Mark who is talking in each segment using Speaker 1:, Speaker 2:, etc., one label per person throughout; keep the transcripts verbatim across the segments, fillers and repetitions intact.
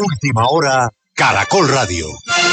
Speaker 1: Última hora, Caracol Radio.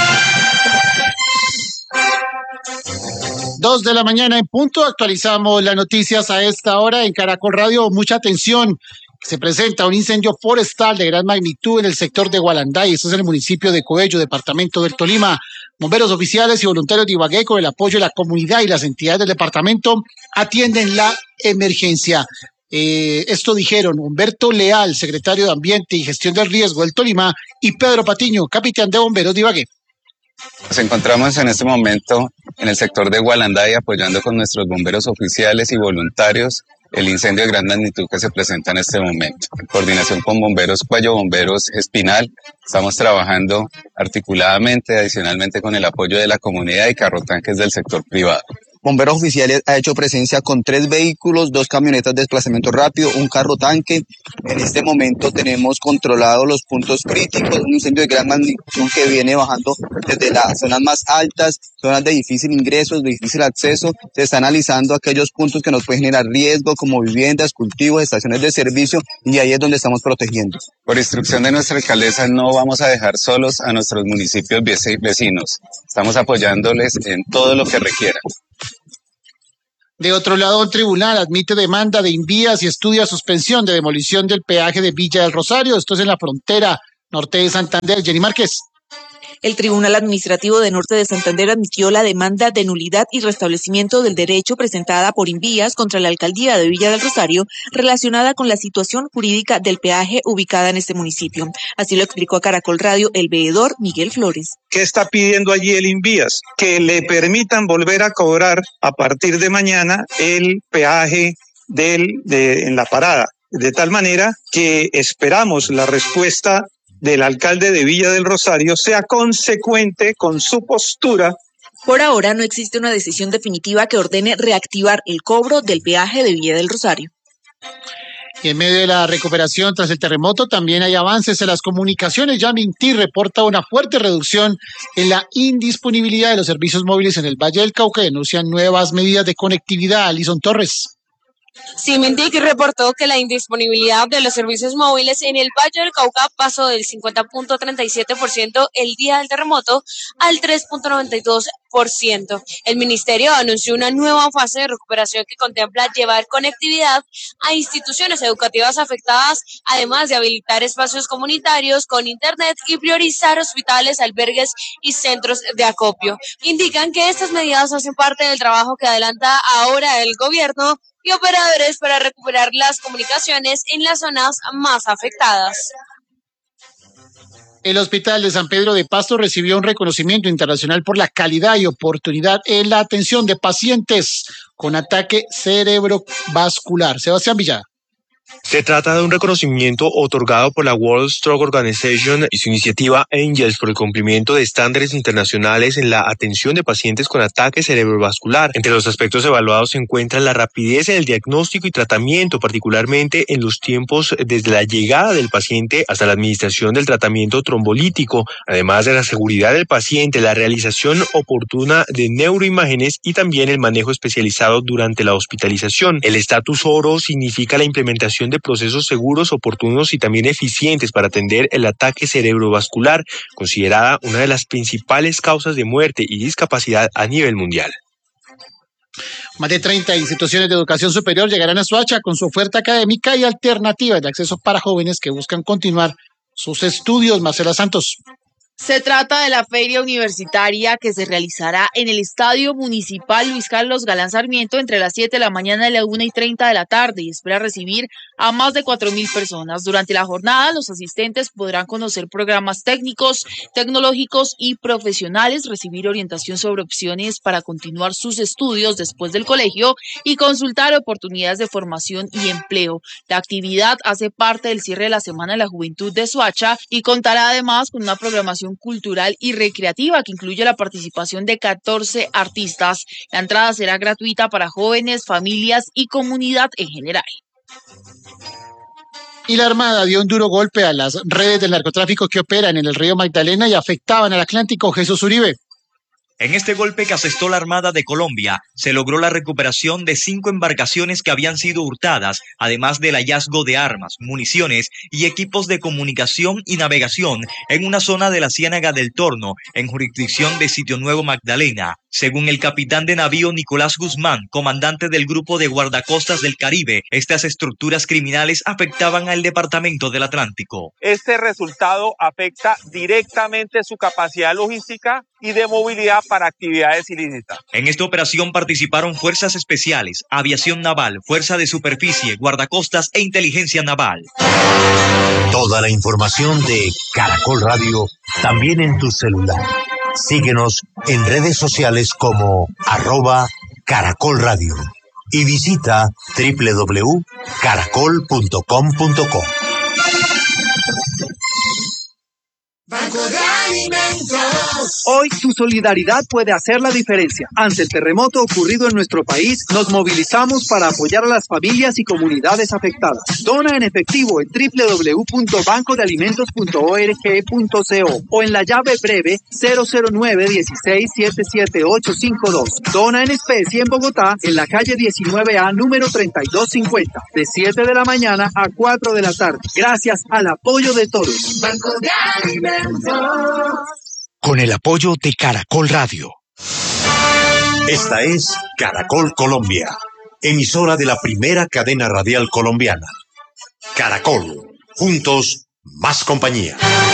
Speaker 2: Dos de la mañana en punto, actualizamos las noticias a esta hora en Caracol Radio. Mucha atención, se presenta un incendio forestal de gran magnitud en el sector de Gualanday, esto es en el municipio de Coello, departamento del Tolima. Bomberos oficiales y voluntarios de Ibagué, con el apoyo de la comunidad y las entidades del departamento, atienden la emergencia. Eh, esto dijeron Humberto Leal, secretario de Ambiente y Gestión del Riesgo del Tolima, y Pedro Patiño, capitán de bomberos de Ibagué.
Speaker 3: Nos encontramos en este momento en el sector de Gualanday apoyando con nuestros bomberos oficiales y voluntarios el incendio de gran magnitud que se presenta en este momento. En coordinación con Bomberos Cuello, Bomberos Espinal, estamos trabajando articuladamente, adicionalmente con el apoyo de la comunidad y carrotanques del sector privado.
Speaker 4: Bomberos Oficiales ha hecho presencia con tres vehículos, dos camionetas de desplazamiento rápido, un carro tanque. En este momento tenemos controlados los puntos críticos, un incendio de gran magnitud que viene bajando desde las zonas más altas, zonas de difícil ingreso, de difícil acceso. Se está analizando aquellos puntos que nos pueden generar riesgo, como viviendas, cultivos, estaciones de servicio, y ahí es donde estamos protegiendo.
Speaker 3: Por instrucción de nuestra alcaldesa, no vamos a dejar solos a nuestros municipios vecinos. Estamos apoyándoles en todo lo que requieran.
Speaker 2: De otro lado, el tribunal admite demanda de Invías y estudia suspensión de demolición del peaje de Villa del Rosario. Esto es en la frontera norte de Santander. Jenny Márquez.
Speaker 5: El Tribunal Administrativo de Norte de Santander admitió la demanda de nulidad y restablecimiento del derecho presentada por Invías contra la alcaldía de Villa del Rosario relacionada con la situación jurídica del peaje ubicada en este municipio. Así lo explicó a Caracol Radio el veedor Miguel Flores.
Speaker 6: ¿Qué está pidiendo allí el Invías? Que le permitan volver a cobrar a partir de mañana el peaje del, de, en la parada. De tal manera que esperamos la respuesta del alcalde de Villa del Rosario sea consecuente con su postura.
Speaker 5: Por ahora no existe una decisión definitiva que ordene reactivar el cobro del peaje de Villa del Rosario.
Speaker 2: Y en medio de la recuperación tras el terremoto también hay avances en las comunicaciones. Ya Minty reporta una fuerte reducción en la indisponibilidad de los servicios móviles en el Valle del Cauca y denuncian nuevas medidas de conectividad. Alison Torres.
Speaker 7: Cimentic reportó que la indisponibilidad de los servicios móviles en el Valle del Cauca pasó del cincuenta punto treinta y siete por ciento el día del terremoto al tres punto noventa y dos por ciento. El ministerio anunció una nueva fase de recuperación que contempla llevar conectividad a instituciones educativas afectadas, además de habilitar espacios comunitarios con internet y priorizar hospitales, albergues y centros de acopio. Indican que estas medidas hacen parte del trabajo que adelanta ahora el gobierno y operadores para recuperar las comunicaciones en las zonas más afectadas.
Speaker 2: El Hospital de San Pedro de Pasto recibió un reconocimiento internacional por la calidad y oportunidad en la atención de pacientes con ataque cerebrovascular. Sebastián Villada.
Speaker 8: Se trata de un reconocimiento otorgado por la World Stroke Organization y su iniciativa Angels por el cumplimiento de estándares internacionales en la atención de pacientes con ataque cerebrovascular. Entre los aspectos evaluados se encuentra la rapidez en el diagnóstico y tratamiento, particularmente en los tiempos desde la llegada del paciente hasta la administración del tratamiento trombolítico, además de la seguridad del paciente, la realización oportuna de neuroimágenes y también el manejo especializado durante la hospitalización. El estatus oro significa la implementación de procesos seguros, oportunos y también eficientes para atender el ataque cerebrovascular, considerada una de las principales causas de muerte y discapacidad a nivel mundial.
Speaker 2: Más de treinta instituciones de educación superior llegarán a Soacha con su oferta académica y alternativas de acceso para jóvenes que buscan continuar sus estudios. Marcela Santos.
Speaker 9: Se trata de la feria universitaria que se realizará en el Estadio Municipal Luis Carlos Galán Sarmiento entre las siete de la mañana y la una y treinta de la tarde y espera recibir a más de cuatro mil personas. Durante la jornada, los asistentes podrán conocer programas técnicos, tecnológicos y profesionales, recibir orientación sobre opciones para continuar sus estudios después del colegio y consultar oportunidades de formación y empleo. La actividad hace parte del cierre de la Semana de la Juventud de Soacha y contará además con una programación cultural y recreativa que incluye la participación de catorce artistas. La entrada será gratuita para jóvenes, familias y comunidad en general.
Speaker 2: Y la Armada dio un duro golpe a las redes del narcotráfico que operan en el río Magdalena y afectaban al Atlántico. Jesús Uribe.
Speaker 10: En este golpe que asestó la Armada de Colombia, se logró la recuperación de cinco embarcaciones que habían sido hurtadas, además del hallazgo de armas, municiones y equipos de comunicación y navegación en una zona de la Ciénaga del Torno, en jurisdicción de Sitio Nuevo Magdalena. Según el capitán de navío Nicolás Guzmán, comandante del Grupo de Guardacostas del Caribe, estas estructuras criminales afectaban al Departamento del Atlántico.
Speaker 11: Este resultado afecta directamente su capacidad logística y de movilidad para actividades ilícitas.
Speaker 10: En esta operación participaron fuerzas especiales, aviación naval, fuerza de superficie, guardacostas e inteligencia naval.
Speaker 1: Toda la información de Caracol Radio también en tu celular. Síguenos en redes sociales como arroba Caracol Radio y visita doble u doble u doble u punto caracol punto com punto co.
Speaker 12: Banco de Alimentos. Hoy tu solidaridad puede hacer la diferencia. Ante el terremoto ocurrido en nuestro país, nos movilizamos para apoyar a las familias y comunidades afectadas. Dona en efectivo en doble u doble u doble u punto banco de alimentos punto org punto co o en la llave breve cero cero nueve uno seis siete siete ocho cinco dos. Dona en especie en Bogotá, en la calle diecinueve A, número treinta y dos cincuenta, de siete de la mañana a cuatro de la tarde. Gracias al apoyo de todos. Banco de Alimentos.
Speaker 1: Con el apoyo de Caracol Radio. Esta es Caracol Colombia, emisora de la primera cadena radial colombiana. Caracol, juntos, más compañía.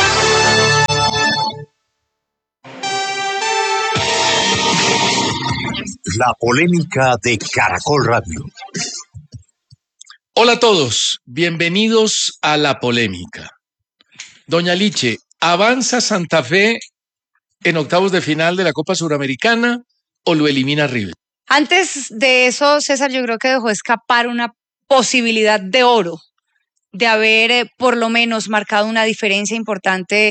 Speaker 1: La polémica de Caracol Radio.
Speaker 13: Hola a todos, bienvenidos a La Polémica. Doña Liche, ¿avanza Santa Fe en octavos de final de la Copa Suramericana o lo elimina River?
Speaker 14: Antes de eso, César, yo creo que dejó escapar una posibilidad de oro, de haber eh, por lo menos marcado una diferencia importante